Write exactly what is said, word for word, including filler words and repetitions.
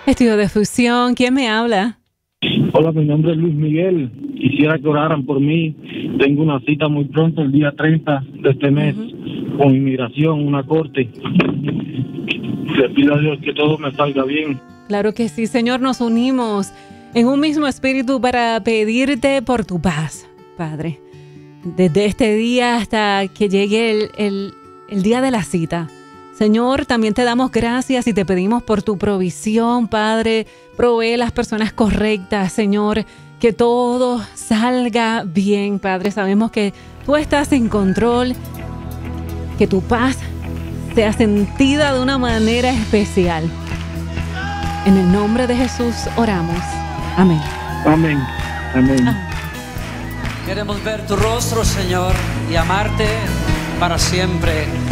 Estudio de fusión, ¿quién me habla? Hola, mi nombre es Luis Miguel. Quisiera que oraran por mí. Tengo una cita muy pronto, el día treinta de este mes, uh-huh. con inmigración, una corte. Le pido a Dios que todo me salga bien. Claro que sí, Señor, nos unimos en un mismo espíritu para pedirte por tu paz, Padre. Desde este día hasta que llegue el, el, el día de la cita. Señor, también te damos gracias y te pedimos por tu provisión, Padre. Provee las personas correctas, Señor. Que todo salga bien, Padre. Sabemos que tú estás en control. Que tu paz sea sentida de una manera especial. En el nombre de Jesús oramos. Amén. Amén. Amén. Ah. Queremos ver tu rostro, Señor, y amarte para siempre.